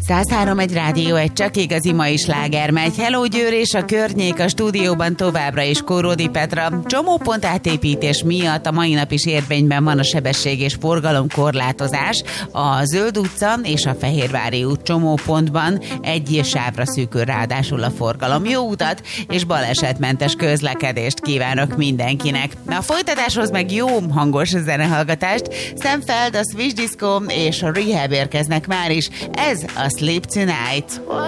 103 egy rádió, egy csak igazi mai sláger megy. Hello Győr és a környék, a stúdióban továbbra is Kóródi Petra. Csomópont átépítés miatt a mai nap is érvényben van a sebesség és forgalomkorlátozás. A Zöld utca és a Fehérvári út csomópontban egy sávra szűkül ráadásul a forgalom. Jó utat és balesetmentes közlekedést kívánok mindenkinek. A folytatáshoz meg jó hangos zenehallgatást. Sam Feld, a Swiss Disco és a Rehab érkeznek már is. Ez a Sleep Tonight.